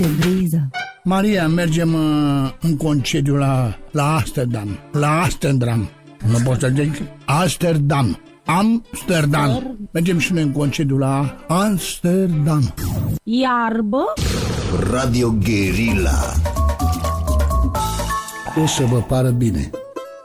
E griză. Maria, mergem în concediu la Amsterdam. La Amsterdam. Nu pot să zic Amsterdam. Amsterdam. Mergem și noi în concediu la Amsterdam. Iarbă. Radio Guerilla. O să vă pară bine.